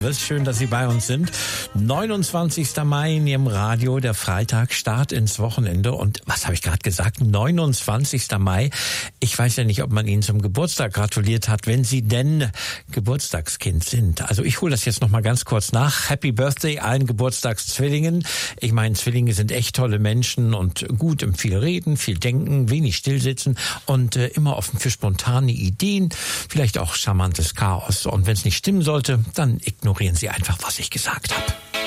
Schön, dass Sie bei uns sind. 29. Mai in Ihrem Radio, der Freitag, Start ins Wochenende. Und was habe ich gerade gesagt? 29. Mai. Ich weiß ja nicht, ob man Ihnen zum Geburtstag gratuliert hat, wenn Sie denn Geburtstagskind sind. Also ich hole das jetzt noch mal ganz kurz nach. Happy Birthday allen Geburtstagszwillingen. Ich meine, Zwillinge sind echt tolle Menschen und gut im viel reden, viel denken, wenig stillsitzen und immer offen für spontane Ideen, vielleicht auch charmantes Chaos. Und wenn es nicht stimmen sollte, dann ignorieren Sie einfach, was ich gesagt habe.